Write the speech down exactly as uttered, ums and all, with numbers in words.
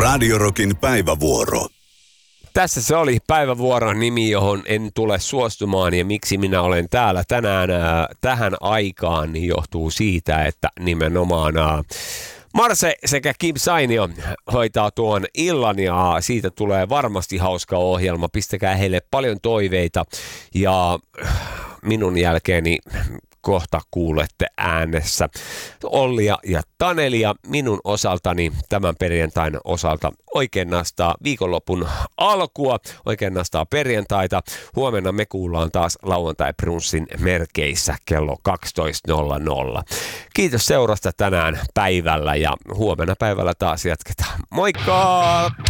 Radio Rockin päivävuoro. Tässä se oli päivävuoron nimi, johon en tule suostumaan, ja miksi minä olen täällä tänään ää, tähän aikaan, niin johtuu siitä, että nimenomaan ää, Marse sekä Kim Sainio hoitaa tuon illan, ja siitä tulee varmasti hauska ohjelma. Pistäkää heille paljon toiveita, ja minun jälkeeni kohta kuulette äänessä Ollia ja Tanelia. Minun osaltani tämän perjantain osalta oikein nastaa viikonlopun alkua, oikein nastaa perjantaita. Huomenna me kuullaan taas lauantai-brunssin merkeissä kello kaksitoista nolla nolla. Kiitos seurasta tänään päivällä, ja huomenna päivällä taas jatketaan. Moikka!